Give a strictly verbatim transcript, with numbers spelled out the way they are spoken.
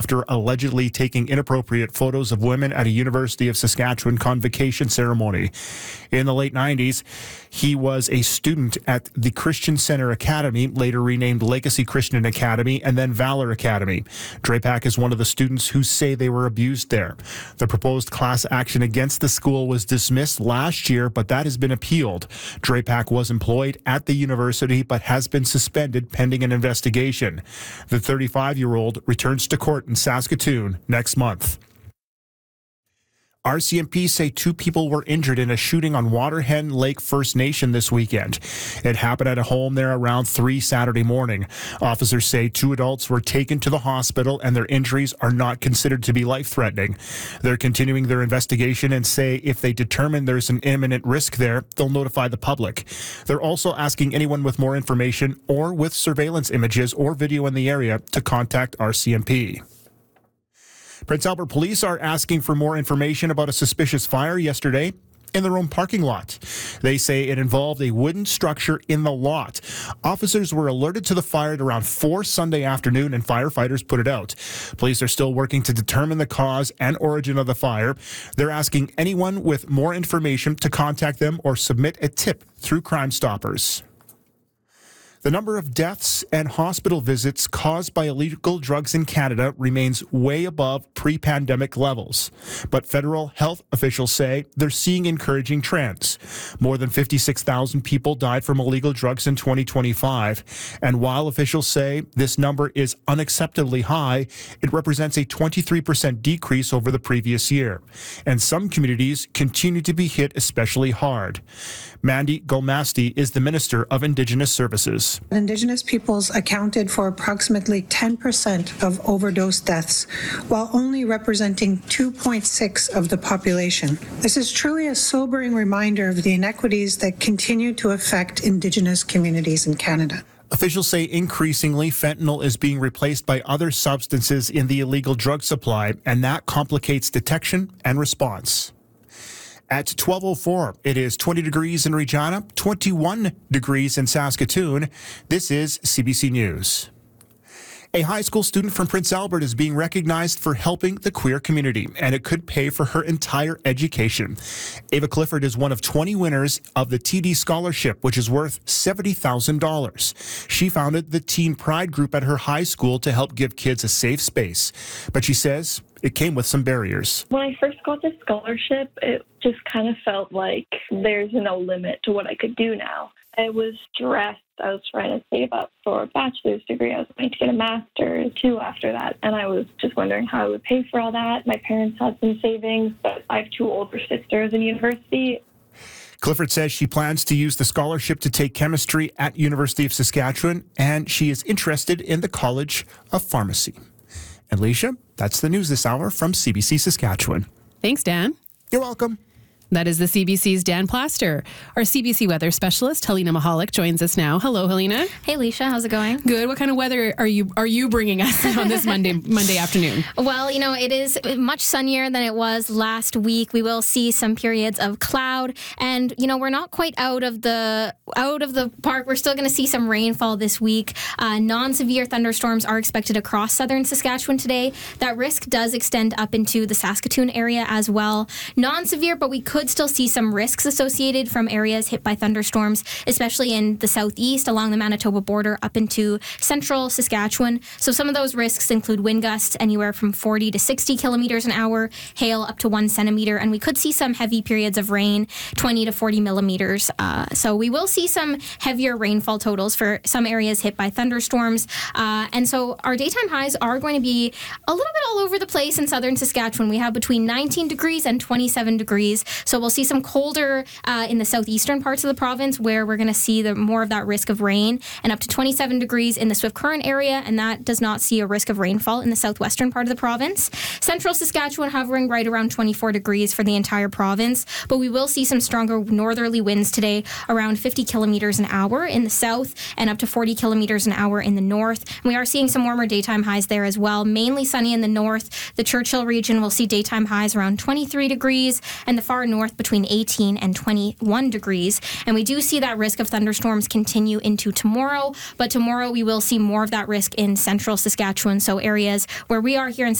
after allegedly taking inappropriate photos of women at a University of Saskatchewan convocation ceremony. In the late nineties, he was a student at the Christian Center Academy, later renamed Legacy Christian Academy, and then Valor Academy. Drapac is one of the students who say they were abused there. The proposed class action against the school was dismissed last year, but that has been appealed. Drapac was employed at the university, but has been suspended pending an investigation. The thirty-five-year-old returns to court in Saskatoon next month. R C M P say two people were injured in a shooting on Waterhen Lake First Nation this weekend. It happened at a home there around three Saturday morning. Officers say two adults were taken to the hospital and their injuries are not considered to be life-threatening. They're continuing their investigation and say if they determine there's an imminent risk there, they'll notify the public. They're also asking anyone with more information or with surveillance images or video in the area to contact R C M P. Prince Albert police are asking for more information about a suspicious fire yesterday in their own parking lot. They say it involved a wooden structure in the lot. Officers were alerted to the fire at around four Sunday afternoon and firefighters put it out. Police are still working to determine the cause and origin of the fire. They're asking anyone with more information to contact them or submit a tip through Crime Stoppers. The number of deaths and hospital visits caused by illegal drugs in Canada remains way above pre-pandemic levels. But federal health officials say they're seeing encouraging trends. More than fifty-six thousand people died from illegal drugs in twenty twenty-five. And while officials say this number is unacceptably high, it represents a twenty-three percent decrease over the previous year. And some communities continue to be hit especially hard. Mandy Golmasti is the Minister of Indigenous Services. Indigenous peoples accounted for approximately ten percent of overdose deaths, while only representing two point six of the population. This is truly a sobering reminder of the inequities that continue to affect Indigenous communities in Canada. Officials say increasingly fentanyl is being replaced by other substances in the illegal drug supply, and that complicates detection and response. At twelve oh four, it is twenty degrees in Regina, twenty-one degrees in Saskatoon. This is C B C News. A high school student from Prince Albert is being recognized for helping the queer community, and it could pay for her entire education. Ava Clifford is one of twenty winners of the T D Scholarship, which is worth seventy thousand dollars. She founded the Teen Pride group at her high school to help give kids a safe space. But she says it came with some barriers. When I first got the scholarship, it just kind of felt like there's no limit to what I could do now. I was stressed. I was trying to save up for a bachelor's degree. I was going to get a master's too after that. And I was just wondering how I would pay for all that. My parents had some savings, but I have two older sisters in university. Clifford says she plans to use the scholarship to take chemistry at University of Saskatchewan, and she is interested in the College of Pharmacy. And Alicia, that's the news this hour from C B C Saskatchewan. Thanks, Dan. You're welcome. That is the C B C's Dan Plaster. Our C B C weather specialist, Helena Mahalik, joins us now. Hello, Helena. Hey, Alicia. How's it going? Good. What kind of weather are you are you bringing us on this Monday Monday afternoon? Well, you know, it is much sunnier than it was last week. We will see some periods of cloud, and you know, we're not quite out of the out of the park. We're still going to see some rainfall this week. Uh, non-severe thunderstorms are expected across southern Saskatchewan today. That risk does extend up into the Saskatoon area as well. Non-severe, but we could still see some risks associated from areas hit by thunderstorms, especially in the southeast along the Manitoba border up into central Saskatchewan. So some of those risks include wind gusts anywhere from forty to sixty kilometers an hour, hail up to one centimeter, and we could see some heavy periods of rain, twenty to forty millimeters. Uh, so we will see some heavier rainfall totals for some areas hit by thunderstorms. Uh, and so our daytime highs are going to be a little bit all over the place in southern Saskatchewan. We have between nineteen degrees and twenty-seven degrees. So we'll see some colder uh, in the southeastern parts of the province where we're going to see the more of that risk of rain, and up to twenty-seven degrees in the Swift Current area, and that does not see a risk of rainfall in the southwestern part of the province. Central Saskatchewan hovering right around twenty-four degrees for the entire province, but we will see some stronger northerly winds today, around fifty kilometers an hour in the south and up to forty kilometers an hour in the north. And we are seeing some warmer daytime highs there as well, mainly sunny in the north. The Churchill region will see daytime highs around twenty-three degrees, and the far north between eighteen and twenty-one degrees. And we do see that risk of thunderstorms continue into tomorrow, but tomorrow we will see more of that risk in central Saskatchewan. So areas where we are here in